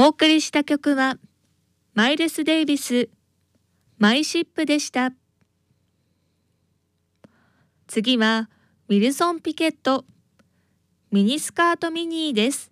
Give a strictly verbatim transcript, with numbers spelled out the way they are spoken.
お送りした曲はマイルス・デイビス、マイシップでした。次はウィルソン・ピケット、ミニスカート・ミニーです。